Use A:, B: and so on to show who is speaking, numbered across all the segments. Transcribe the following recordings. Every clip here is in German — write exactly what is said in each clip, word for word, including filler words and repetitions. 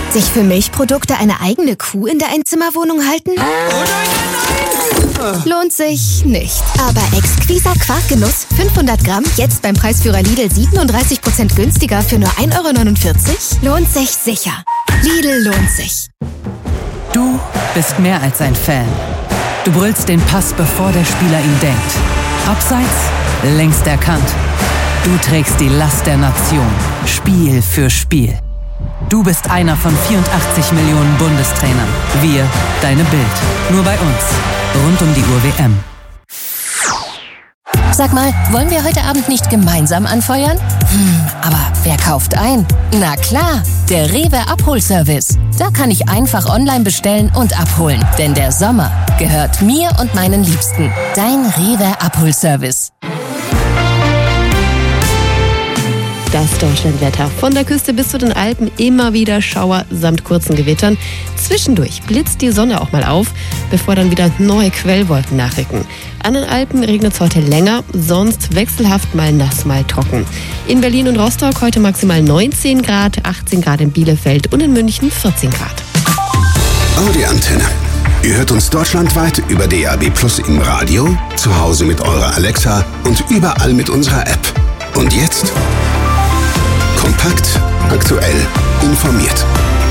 A: Sich für Milchprodukte eine eigene Kuh in der Einzimmerwohnung halten?
B: Oh nein, nein, nein!
A: Lohnt sich nicht. Aber Exquisa Quarkgenuss fünfhundert Gramm, jetzt beim Preisführer Lidl siebenunddreißig Prozent günstiger für nur ein Euro neunundvierzig? Lohnt sich sicher. Lidl lohnt sich.
C: Du bist mehr als ein Fan. Du brüllst den Pass, bevor der Spieler ihn denkt. Abseits, längst erkannt. Du trägst die Last der Nation, Spiel für Spiel. Du bist einer von vierundachtzig Millionen Bundestrainern. Wir, deine Bild. Nur bei uns. Rund um die Uhr W M.
D: Sag mal, wollen wir heute Abend nicht gemeinsam anfeuern? Hm, aber wer kauft ein? Na klar, der Rewe Abholservice. Da kann ich einfach online bestellen und abholen. Denn der Sommer gehört mir und meinen Liebsten. Dein Rewe Abholservice.
E: Das Deutschlandwetter. Von der Küste bis zu den Alpen immer wieder Schauer samt kurzen Gewittern. Zwischendurch blitzt die Sonne auch mal auf, bevor dann wieder neue Quellwolken nachrücken. An den Alpen regnet es heute länger, sonst wechselhaft mal nass, mal trocken. In Berlin und Rostock heute maximal neunzehn Grad, achtzehn Grad in Bielefeld und in München vierzehn Grad.
F: Audi Antenne. Ihr hört uns deutschlandweit über D A B Plus im Radio, zu Hause mit eurer Alexa und überall mit unserer App. Und jetzt kompakt, aktuell, informiert.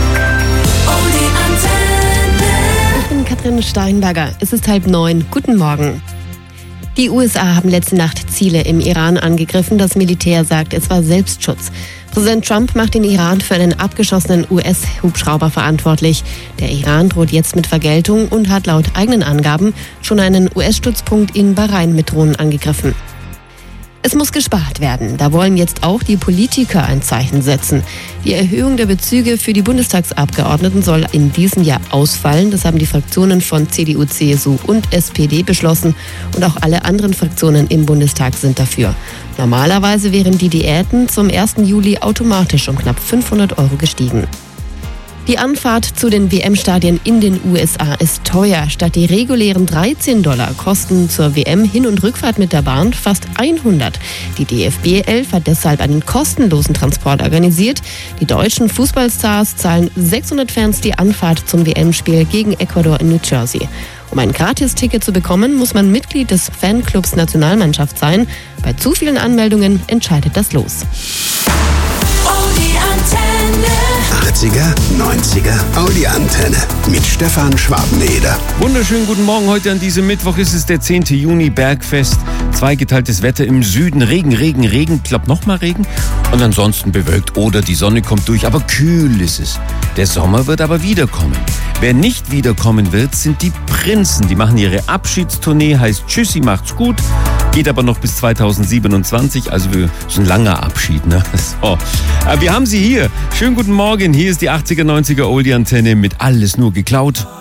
E: Ich bin Katrin Steinberger. Es ist halb neun. Guten Morgen. Die U S A haben letzte Nacht Ziele im Iran angegriffen. Das Militär sagt, es war Selbstschutz. Präsident Trump macht den Iran für einen abgeschossenen U S-Hubschrauber verantwortlich. Der Iran droht jetzt mit Vergeltung und hat laut eigenen Angaben schon einen U S-Stützpunkt in Bahrain mit Drohnen angegriffen. Es muss gespart werden. Da wollen jetzt auch die Politiker ein Zeichen setzen. Die Erhöhung der Bezüge für die Bundestagsabgeordneten soll in diesem Jahr ausfallen. Das haben die Fraktionen von C D U, C S U und S P D beschlossen. Und auch alle anderen Fraktionen im Bundestag sind dafür. Normalerweise wären die Diäten zum ersten Juli automatisch um knapp fünfhundert Euro gestiegen. Die Anfahrt zu den W M-Stadien in den U S A ist teuer. Statt die regulären dreizehn Dollar kosten zur W M Hin- und Rückfahrt mit der Bahn fast hundert. Die D F B elf hat deshalb einen kostenlosen Transport organisiert. Die deutschen Fußballstars zahlen sechshundert Fans die Anfahrt zum W M-Spiel gegen Ecuador in New Jersey. Um ein Gratisticket zu bekommen, muss man Mitglied des Fanclubs Nationalmannschaft sein. Bei zu vielen Anmeldungen entscheidet das Los.
F: achtziger, neunziger Audi Antenne mit Stefan Schwabeneder.
G: Wunderschönen guten Morgen. Heute an diesem Mittwoch ist es der zehnte Juni, Bergfest. Zweigeteiltes Wetter im Süden. Regen, Regen, Regen. Ich glaube nochmal Regen. Und ansonsten bewölkt oder die Sonne kommt durch. Aber kühl ist es. Der Sommer wird aber wiederkommen. Wer nicht wiederkommen wird, sind die Prinzen. Die machen ihre Abschiedstournee, heißt Tschüssi, macht's gut. Geht aber noch bis zweitausendsiebenundzwanzig, also so ein langer Abschied. Ne? So. Aber wir haben sie hier. Schönen guten Morgen. Hier ist die achtziger, neunziger Oldie-Antenne mit Alles nur geklaut.